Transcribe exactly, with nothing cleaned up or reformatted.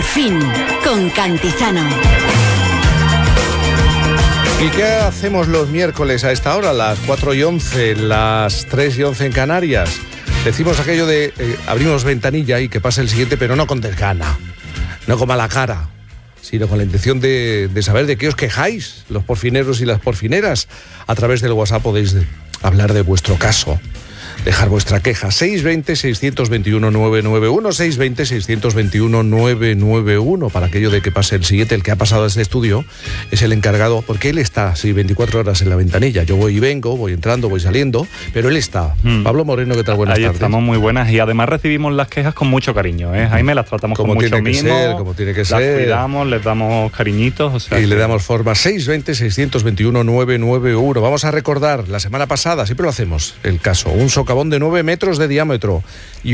fin, con Cantizano. ¿Y qué hacemos los miércoles a esta hora? Las cuatro y once, las tres y once en Canarias. Decimos aquello de eh, abrimos ventanilla y que pase el siguiente, pero no con desgana, no con mala cara, sino con la intención de, de saber de qué os quejáis, los porfineros y las porfineras. A través del WhatsApp podéis de, hablar de vuestro caso, dejar vuestra queja. seis veinte, seiscientos veintiuno, novecientos noventa y uno, seis veinte, seiscientos veintiuno, novecientos noventa y uno, para aquello de que pase el siguiente. El que ha pasado a este estudio es el encargado, porque él está, sí, veinticuatro horas en la ventanilla. Yo voy y vengo, voy entrando, voy saliendo, pero él está. Mm. Pablo Moreno, ¿qué tal? Buenas Ahí tardes. Estamos muy buenas y además recibimos las quejas con mucho cariño, ¿eh? Jaime, las tratamos como con mucho tiene que mimo, ser, como tiene que las ser. cuidamos, les damos cariñitos. O sea, y que... le damos forma. seis veinte, seiscientos veintiuno, novecientos noventa y uno. Vamos a recordar, la semana pasada, siempre lo hacemos, el caso. Un socavón de nueve metros de diámetro y